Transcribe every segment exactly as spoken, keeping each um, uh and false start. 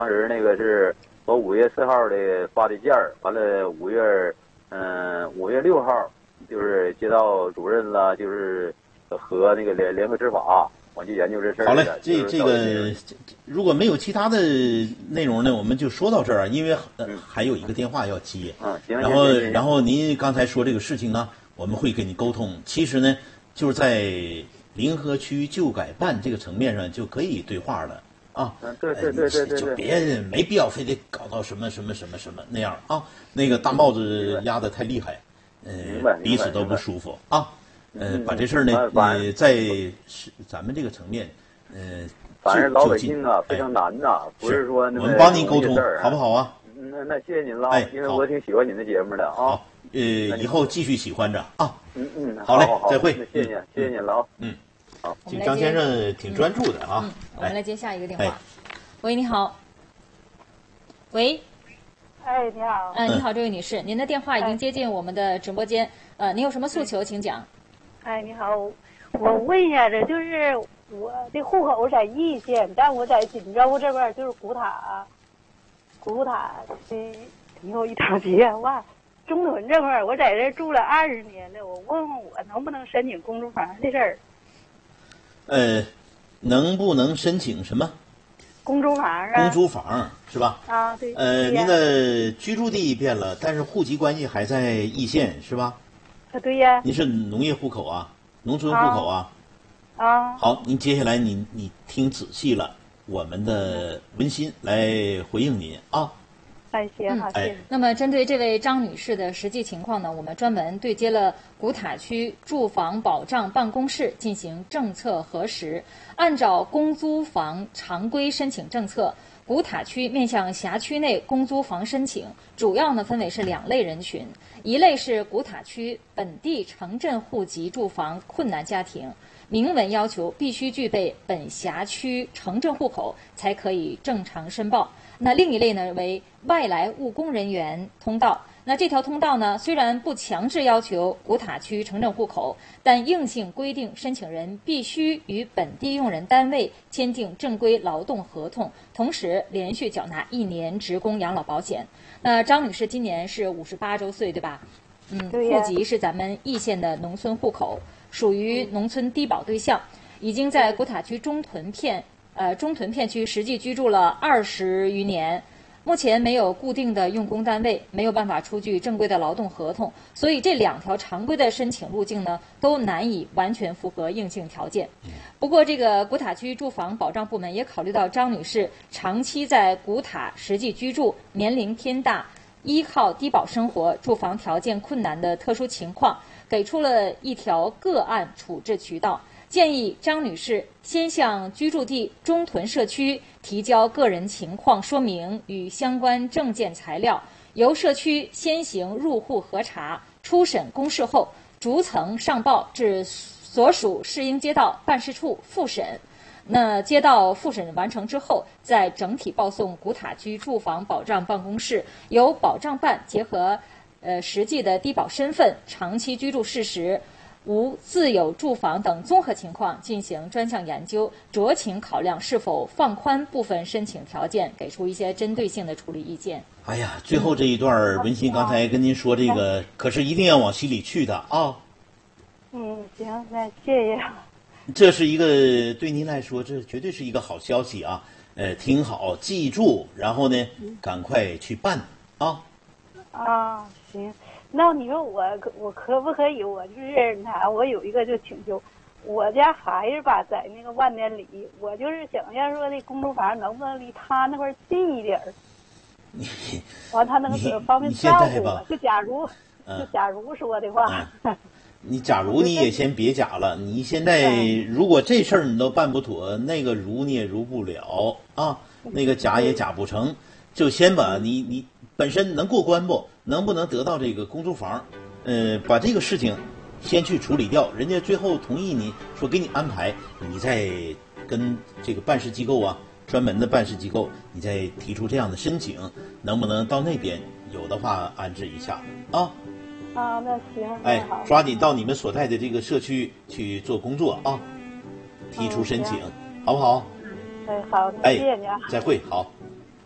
当时那个是我五月四号的发的件儿，完了五月嗯五月六号就是接到主任了，就是和那个联联合执法。我就研究这事儿。 好嘞，这这个如果没有其他的内容呢，我们就说到这儿啊，因为、呃、还有一个电话要接。 嗯，行。 然后，然后您刚才说这个事情呢，我们会跟你沟通。其实呢，就是在临河区旧改办这个层面上就可以对话了啊。 嗯，对对对对对。 就别没必要非得搞到什么什么什么什么那样啊。那个大帽子压得太厉害，呃，彼此都不舒服啊。呃，把这事儿呢，呃，在是咱们这个层面，呃， 反正老百姓啊非常难呐，不是说那我们帮您沟通，好不好啊？ 那那谢谢您了， 哎， 因为我挺喜欢您的节目的啊。 好，呃，以后继续喜欢着啊。 嗯嗯， 好嘞，再会。 谢谢您，谢谢您了啊。 嗯，好，这张先生挺专注的啊。 嗯，我们来接下一个电话。喂，你好。喂。 哎，你好。 嗯，你好，这位女士，您的电话已经接进我们的直播间。呃，您有什么诉求，请讲。 哎，你好，我问一下，这就是我的户口在易县，但我在锦州这边，就是古塔，古塔的以后一条街哇，中屯这块，我在这住了二十年了，我问问我能不能申请公租房的事儿。 呃，能不能申请什么？ 公租房啊。 公租房是吧？ 啊，对。 呃，您的居住地变了，但是户籍关系还在易县是吧？ 啊，对呀。 您是农业户口啊，农村户口啊。 啊。 好，您接下来你你听仔细了，我们的文心来回应您啊。 哎，行，好，谢谢。 那么，针对这位张女士的实际情况呢，我们专门对接了古塔区住房保障办公室进行政策核实。按照公租房常规申请政策，古塔区面向辖区内公租房申请，主要呢分为是两类人群，一类是古塔区本地城镇户籍住房困难家庭，明文要求必须具备本辖区城镇户口才可以正常申报。那另一类呢为外来务工人员通道。那这条通道呢，虽然不强制要求古塔区城镇户口，但硬性规定申请人必须与本地用人单位签订正规劳动合同，同时连续缴纳一年职工养老保险。那张女士今年是五十八周岁，对吧？嗯，户籍是咱们易县的农村户口，属于农村低保对象，已经在古塔区中屯片呃中屯片区实际居住了二十余年。目前没有固定的用工单位，没有办法出具正规的劳动合同，所以这两条常规的申请路径呢，都难以完全符合硬性条件。不过，这个古塔区住房保障部门也考虑到张女士长期在古塔实际居住、年龄偏大、依靠低保生活、住房条件困难的特殊情况，给出了一条个案处置渠道。建议张女士先向居住地中屯社区提交个人情况说明与相关证件材料，由社区先行入户核查，初审公示后，逐层上报至所属市营街道办事处复审。那街道复审完成之后，再整体报送古塔区住房保障办公室，由保障办结合呃实际的低保身份、长期居住事实、无自有住房等综合情况进行专项研究，酌情考量是否放宽部分申请条件，给出一些针对性的处理意见。 哎呀，最后这一段文心刚才跟您说这个，可是一定要往心里去的啊。 嗯，行，那谢谢。 这是一个对您来说，这绝对是一个好消息啊！呃，听好，记住，然后呢，赶快去办啊。 啊，行。那你说我可我可不可以？我就是啥？我有一个就请求，我家孩子吧，在那个万年里，我就是想要说那公租房能不能离他那块近一点儿？完，他能方便照顾我。就假如， 嗯、 就假如说的话， 嗯、你假如你也先别假了。你现在如果这事儿你都办不妥，那个如你也如不了啊，那个假也假不成，就先把你你本身能过关不？能不能得到这个公租房？呃，把这个事情先去处理掉，人家最后同意你说给你安排，你再跟这个办事机构啊，专门的办事机构，你再提出这样的申请，能不能到那边有的话安置一下啊？ 啊，那行。 哎，抓紧到你们所在的这个社区去做工作啊，提出申请， 嗯、 好不好？ 哎，好， 哎， 谢谢你啊。 再会，好。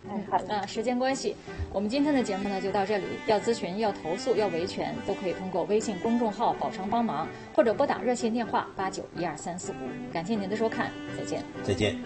哎，好的。 啊，时间关系，我们今天的节目呢就到这里。要咨询、要投诉、要维权，都可以通过微信公众号“宝常帮忙”或者拨打热线电话八九一二三四五。感谢您的收看，再见。 再见。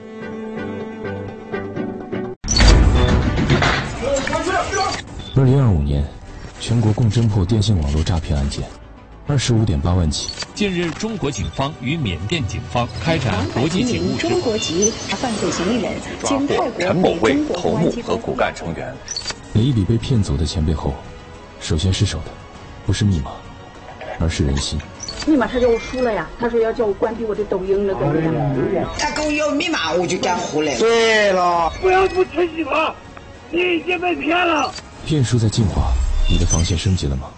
二零二五年，全国共侦破电信网络诈骗案件二十五点八万起。 近日，中国警方与缅甸警方开展国际警务中国籍犯罪嫌疑人经泰国陈某为头目和骨干成员。 每一笔被骗走的钱背后，首先失手的不是密码，而是人心。 密码他叫我输了呀，他说要叫我关闭我的抖音那个。 他跟我要密码，我就干活了。 对了，不要不承认他，你已经被骗了。 骗术在进化，你的防线升级了吗？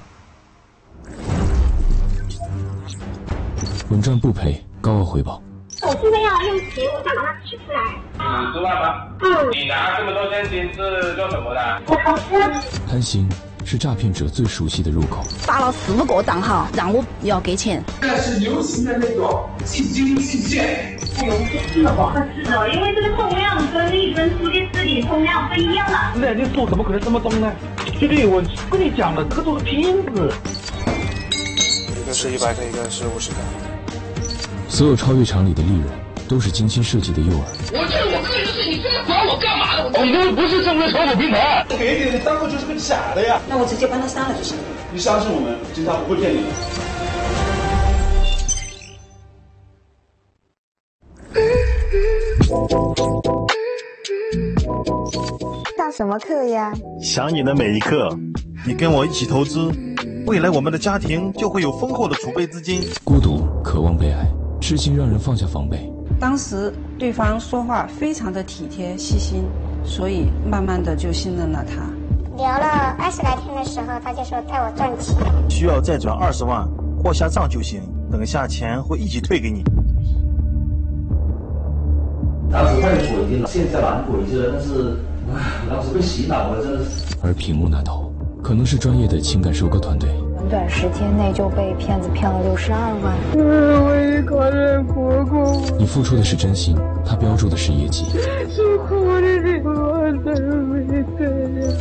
稳赚不赔，高额回报。 我现在要用钱，我想把它取出来。 五十万吗？嗯。你拿这么多现金是做什么的？ 我考试。 贪心是诈骗者最熟悉的入口。 发了四五个账号，让我要给钱。 这是流行的那种即金即现。 哎呦，是的吧？是的，因为这个重量跟一分出的视频重量不一样了。 那你手怎么可能这么重呢？绝对有问题。跟你讲了，这个都是骗子。 一个是一百克，一个是五十克。 所有超越常理的利润，都是精心设计的诱饵。 我这是我个人的事，你这么管我干嘛的？我们不是正规炒股平台， 别点的账户就是个假的呀。 那我直接帮他删了就行了。 你相信我们，警察不会骗你的。 上什么课呀？ 想你的每一刻，你跟我一起投资，未来我们的家庭就会有丰厚的储备资金。 孤独，渴望被爱，痴心让人放下防备。 当时对方说话非常的体贴细心，所以慢慢的就信任了他。 聊了二十来天的时候，他就说带我赚钱， 需要再转二十万或下账就行，等下钱会一起退给你。 当时太蠢了，现在蛮鬼子了，但是唉，当时被洗脑了，真的是。 而屏幕那头可能是专业的情感收割团队， 短时间内就被骗子骗了六十二万。 我一个人活过。 你付出的是真心，他标注的是业绩。 是我的灵魂的没对。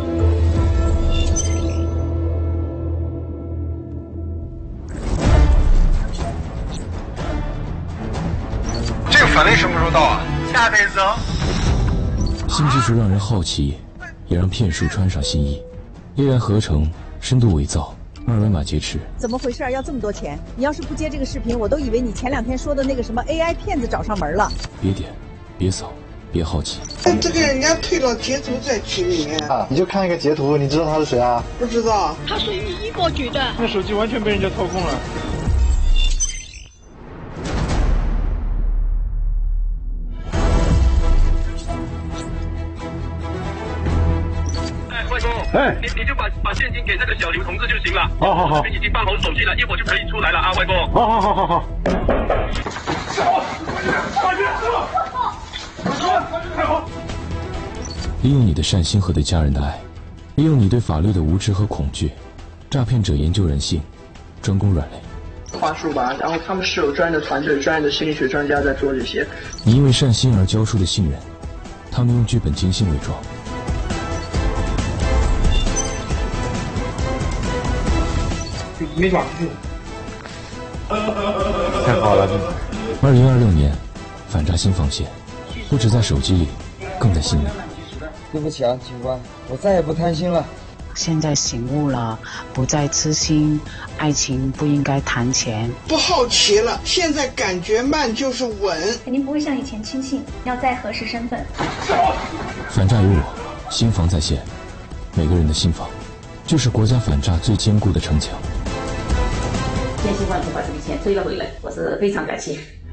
这个返利什么时候到啊？下辈子哦。 新技术让人好奇，也让骗术穿上新衣。A I 合成、深度伪造、二维码劫持， 怎么回事？要这么多钱？你要是不接这个视频，我都以为你前两天说的那个什么 A I 骗子找上门了。 别点，别扫，别好奇。 这个人家推了截图在群里面啊，你就看一个截图，你知道他是谁啊？ 不知道。 他属于一波局的。 那手机完全被人家操控了。 哎，你你就把把现金给这个小刘同志就行了。 好好好， 已经办好手续了，一会儿就可以出来了啊，外公。 好好好好好。 利用你的善心和对家人的爱，利用你对法律的无知和恐惧，诈骗者研究人性，专攻软肋。 话术吧，然后他们是有专业的团队、专业的心理学专家在做这些。 你因为善心而交出的信任，他们用剧本精心伪装。 没抓住。 太好了！ 二零二六年，反诈新防线，不止在手机里，更在心里。 对不起啊，警官，我再也不贪心了。 现在醒悟了，不再痴心，爱情不应该谈钱。 不好奇了，现在感觉慢就是稳。 肯定不会像以前轻信，要再核实身份。 反诈有我，新防在线，每个人的心防，就是国家反诈最坚固的城墙。 千辛万苦把这笔钱追了回来，我是非常感谢。